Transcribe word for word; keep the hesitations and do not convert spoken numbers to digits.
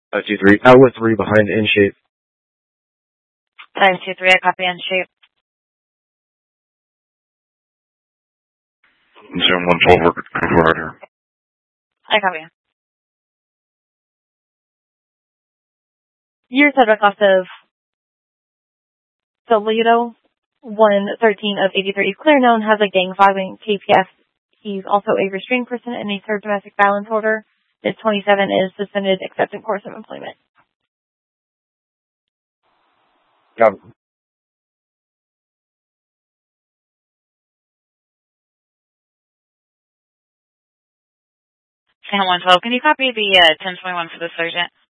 Five two three. Outlet three behind in shape. Five two three. I copy in shape. Zoom one twelve. Work right here. I copy. Your subject off of Toledo, one thirteen of eighty-three, clear known, has a gang following K P F. He's also a restrained person and a served domestic violence order. His twenty-seven is suspended, accepted course of employment. Got it. one twelve, can you copy the uh, ten twenty-one for the sergeant?